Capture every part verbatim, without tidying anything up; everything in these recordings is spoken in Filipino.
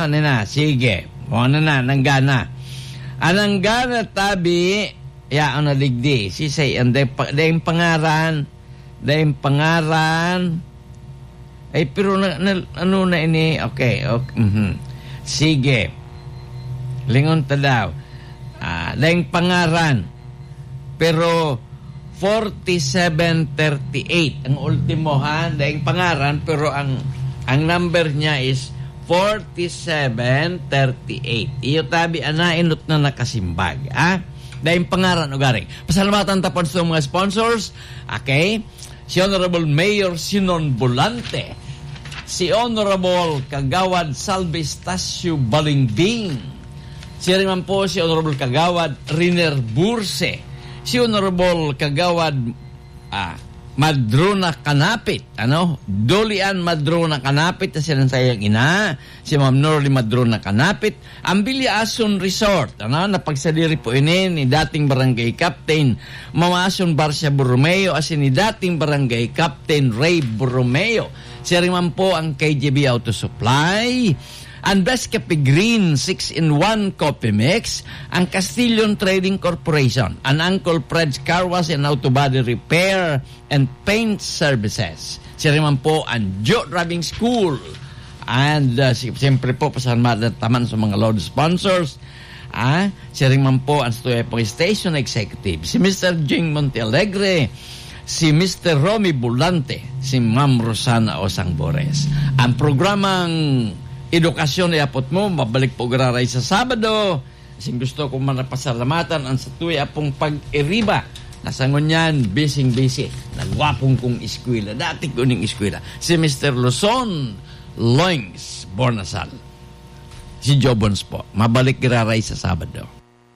ano na, sige. O ano na, nanggana. Ananggana tabi, ya, ano digdi. Si say, and dahil pangaran, dahil pangaran, ay, pero na, na, ano na ini, okay, okay. Mm-hmm. Sige. Lingon ta daw. Ah, dahil pangaran, pero forty-seven thirty-eight ang ultimo ha, dahil pangaran, pero ang ang number niya is forty-seven thirty-eight. Iyo tabi anainot na nakasimbag ha, dahil pangaran o garing. Pasalamatan tapon sa mga sponsors. Okay, si Honorable Mayor Sinon Bolante, si Honorable Kagawad Salve Stasio Balingbing, si rin po si Honorable Kagawad Riner Burse, si Honorable Kagawad ah, Madrona Kanapit, ano? Dolian Madrona Kanapit, si rin sayang ina, si Ma'am Norly Madrona Kanapit, ang Biliason Resort, ano? Napagsadiri po ini ni dating Barangay Captain Mamason Barcia Borromeo, as ni dating Barangay Captain Ray Borromeo. Si rin po ang K J B Auto Supply, ang Best Cafe Green six in one Coffee Mix, ang Castillon Trading Corporation, ang Uncle Fred's Car Wash and Auto Body Repair and Paint Services. Siya rin po ang Joe Driving School. And uh, siyempre po, pasalamat taman sa mga load sponsors. Ah, siya rin po ang Stoyapong Station Executive, si Mister Jing Montealegre, si Mister Romy Bolante, si Ma'am Rosana Osang-Bores. Ang programang edukasyon iapot mo, mabalik po gararay sa Sabado. Kasi gusto kong manapasalamatan ang sa tuya pong pag-iriba. Nasangon yan, bising-bisi. Nagwapong kong eskwela. Dati ko ning eskwela. Si Mister Luzon Loings Bornasal. Si Jobons po. Mabalik gararay sa Sabado.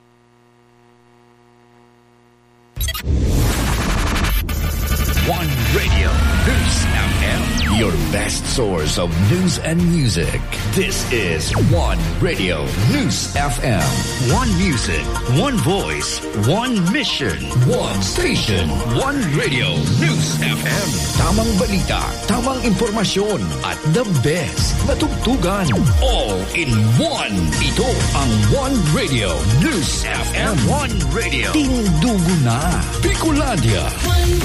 One Radio News F M, your best source of news and music. This is One Radio News F M. One music, one voice, one mission, one station, one Radio News F M. Tamang balita, tamang impormasyon, at the best na tugtugan. All in one. Ito ang One Radio News F M. One Radio. Tindugo na. Bicolandia.